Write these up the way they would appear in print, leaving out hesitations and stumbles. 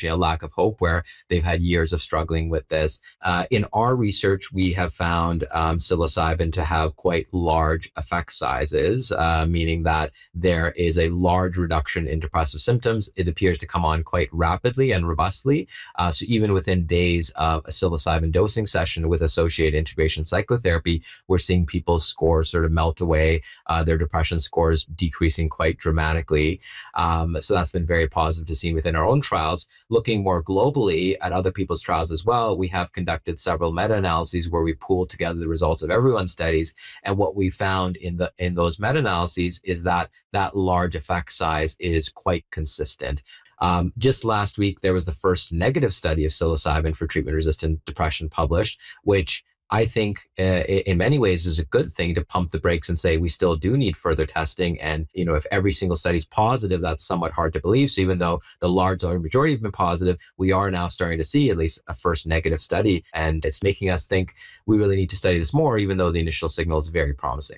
unfortunately a lack of hope where they've had years of struggling with this. In our research, we have found psilocybin to have quite large effect sizes, meaning that there is a large reduction in depressive symptoms. It appears to come on quite rapidly and robustly. So even within days of a psilocybin dosing session with associated integration psychotherapy, we're seeing people's scores sort of melt away, their depression scores decreasing quite dramatically. So that's been very positive to see within our own trials. Looking more globally at other people's trials as well, we have conducted several meta-analyses where we pooled together the results of everyone's studies. And what we found in those meta-analyses is that large effect size is quite consistent. Just last week, there was the first negative study of psilocybin for treatment-resistant depression published, which I think in many ways is a good thing to pump the brakes and say we still do need further testing. And, if every single study is positive, that's somewhat hard to believe. So even though the large majority have been positive, we are now starting to see at least a first negative study. And it's making us think we really need to study this more, even though the initial signal is very promising.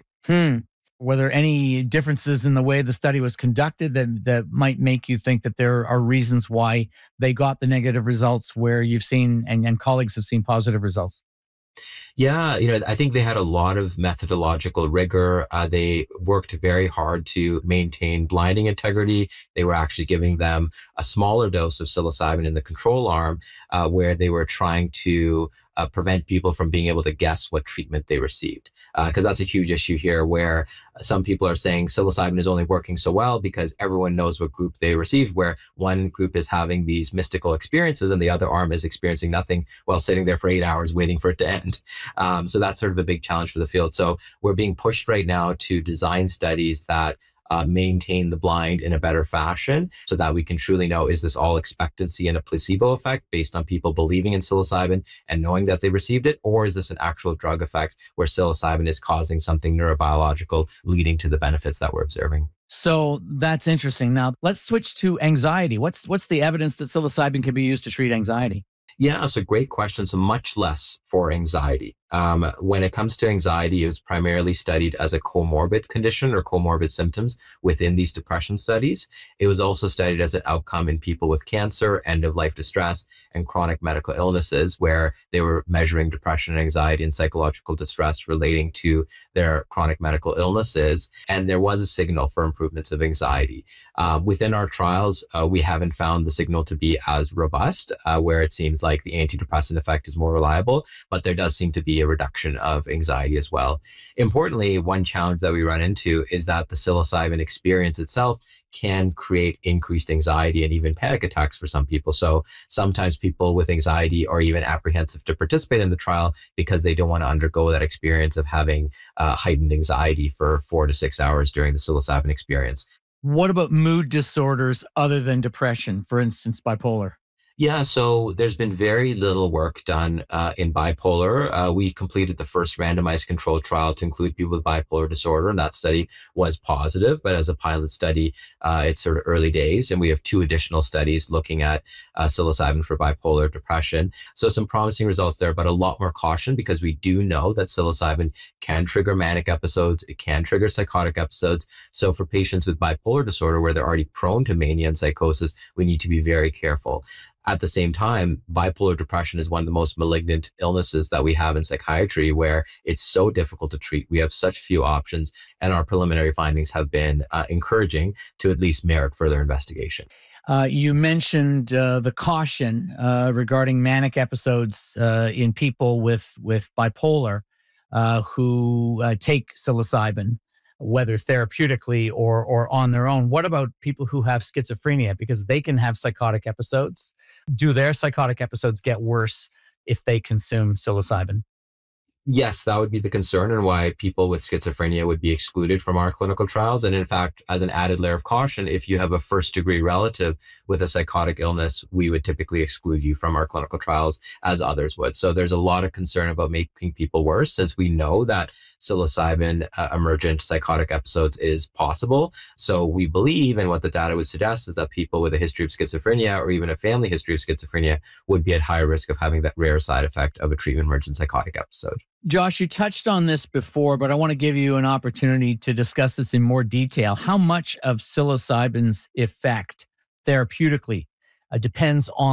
Were there any differences in the way the study was conducted that might make you think that there are reasons why they got the negative results where you've seen and colleagues have seen positive results? Yeah, I think they had a lot of methodological rigor. They worked very hard to maintain blinding integrity. They were actually giving them a smaller dose of psilocybin in the control arm, where they were trying to prevent people from being able to guess what treatment they received. Because that's a huge issue here where some people are saying psilocybin is only working so well because everyone knows what group they received, where one group is having these mystical experiences and the other arm is experiencing nothing while sitting there for 8 hours waiting for it to end. So that's sort of a big challenge for the field. So we're being pushed right now to design studies that maintain the blind in a better fashion so that we can truly know, is this all expectancy and a placebo effect based on people believing in psilocybin and knowing that they received it? Or is this an actual drug effect where psilocybin is causing something neurobiological leading to the benefits that we're observing? So that's interesting. Now let's switch to anxiety. What's the evidence that psilocybin can be used to treat anxiety? Yeah, that's a great question. So much less for anxiety. When it comes to anxiety, it was primarily studied as a comorbid condition or comorbid symptoms within these depression studies. It was also studied as an outcome in people with cancer, end-of-life distress, and chronic medical illnesses, where they were measuring depression and anxiety and psychological distress relating to their chronic medical illnesses. And there was a signal for improvements of anxiety. Within our trials, we haven't found the signal to be as robust, where it seems like the antidepressant effect is more reliable, but there does seem to be a reduction of anxiety as well. Importantly, one challenge that we run into is that the psilocybin experience itself can create increased anxiety and even panic attacks for some people. So sometimes people with anxiety are even apprehensive to participate in the trial because they don't want to undergo that experience of having heightened anxiety for 4 to 6 hours during the psilocybin experience. What about mood disorders other than depression, for instance, bipolar? Yeah, so there's been very little work done in bipolar. We completed the first randomized controlled trial to include people with bipolar disorder, and that study was positive. But as a pilot study, it's sort of early days, and we have 2 additional studies looking at psilocybin for bipolar depression. So some promising results there, but a lot more caution because we do know that psilocybin can trigger manic episodes. It can trigger psychotic episodes. So for patients with bipolar disorder, where they're already prone to mania and psychosis, we need to be very careful. At the same time, bipolar depression is one of the most malignant illnesses that we have in psychiatry, where it's so difficult to treat. We have such few options, and our preliminary findings have been encouraging to at least merit further investigation. You mentioned the caution regarding manic episodes in people with bipolar who take psilocybin, whether therapeutically or on their own. What about people who have schizophrenia? Because they can have psychotic episodes. Do their psychotic episodes get worse if they consume psilocybin? Yes, that would be the concern and why people with schizophrenia would be excluded from our clinical trials. And in fact, as an added layer of caution, if you have a first degree relative with a psychotic illness, we would typically exclude you from our clinical trials as others would. So there's a lot of concern about making people worse, since we know that psilocybin emergent psychotic episodes is possible. So we believe, and what the data would suggest, is that people with a history of schizophrenia or even a family history of schizophrenia would be at higher risk of having that rare side effect of a treatment emergent psychotic episode. Josh, you touched on this before, but I want to give you an opportunity to discuss this in more detail. How much of psilocybin's effect therapeutically depends on